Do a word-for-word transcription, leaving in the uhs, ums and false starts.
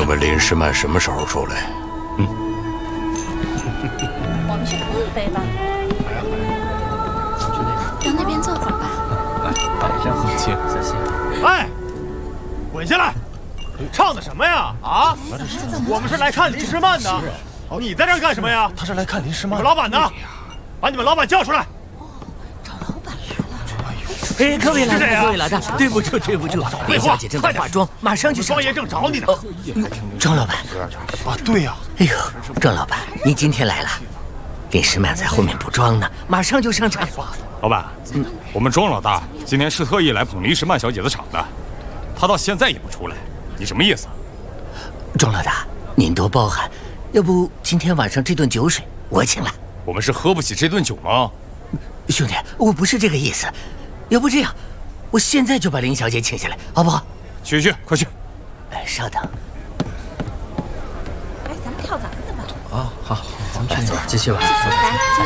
问问林诗曼什么时候出来。嗯。 我们去喝一杯吧。 到那边坐会儿吧。 来，好，先喝，请，小心。 哎，滚下来！唱的什么呀？啊！我们是来看林诗曼的。你在这儿干什么呀？ 他是来看林诗曼。 你们老板呢？把你们老板叫出来！ 找老板来了。 哎，各位老大， 是谁啊各位老大，对不住，对不住，林小姐正在化妆，马上就上。 庄爷正找你呢。 庄老板， 啊，对呀。 哎呦，庄老板，你今天来了。林诗曼在后面补妆呢，马上就上场。 老板，嗯，我们庄老大今天是特意来捧林诗曼小姐的场的，他到现在也不出来，你什么意思？ 庄老大，您多包涵，要不今天晚上这顿酒水我请了。 我们是喝不起这顿酒吗？ 兄弟，我不是这个意思，要不这样，我现在就把林小姐请下来，好不好？ 去去，快去！ 哎，稍等。 哎，咱们跳咱们的吧。 啊，好，咱们去那边继续吧。 来。